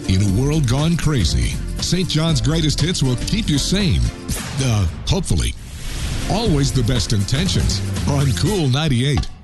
In a world gone crazy, St. John's Greatest Hits will keep you sane. Hopefully. Always the best intentions on Cool 98.